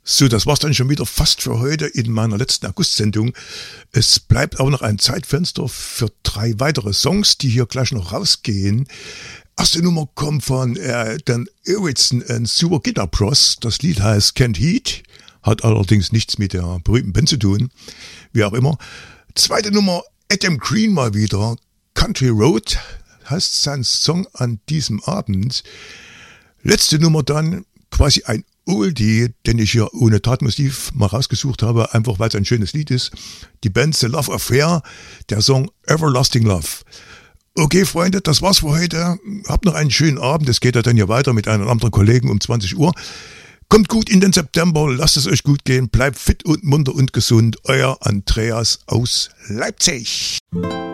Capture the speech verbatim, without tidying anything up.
So, das war's dann schon wieder fast für heute in meiner letzten August-Sendung. Es bleibt auch noch ein Zeitfenster für drei weitere Songs, die hier gleich noch rausgehen. Erste Nummer kommt von äh, Dan Erickson und Super Guitar Bros. Das Lied heißt Can't Heat, hat allerdings nichts mit der berühmten Band zu tun, wie auch immer. Zweite Nummer, Adam Green mal wieder, Country Road, heißt sein Song an diesem Abend. Letzte Nummer dann, quasi ein Oldie, den ich hier ohne Tatmotiv mal rausgesucht habe, einfach weil es ein schönes Lied ist. Die Band The Love Affair, der Song Everlasting Love. Okay, Freunde, das war's für heute. Habt noch einen schönen Abend. Es geht ja dann hier weiter mit einem anderen Kollegen um zwanzig Uhr. Kommt gut in den September, lasst es euch gut gehen, bleibt fit und munter und gesund. Euer Andreas aus Leipzig.